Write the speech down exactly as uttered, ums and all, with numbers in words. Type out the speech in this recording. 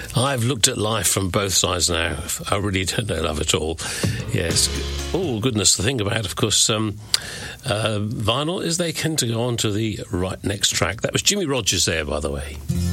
I've looked at life from both sides now. I really don't know love at all. Yes. Oh, goodness, to think about, of course, um, uh, vinyl is they can to go on to the right next track. That was Jimmy Rogers there, by the way.